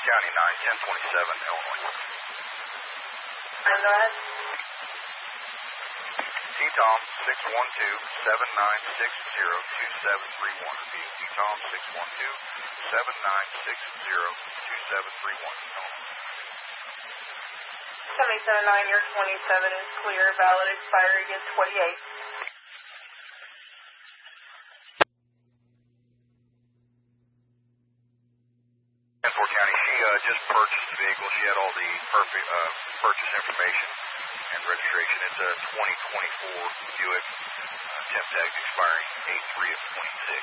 County 91027, Illinois. And go ahead. T-Tom 612-7960-2731. T-Tom 612-7960-2731, Illinois. 779, your 27 is clear. Valid expiry is 28. Fort County, she just purchased the vehicle. She had all the perfect purchase information and registration. It's a 2024 Buick, temp tag expiring 8/3 of 26.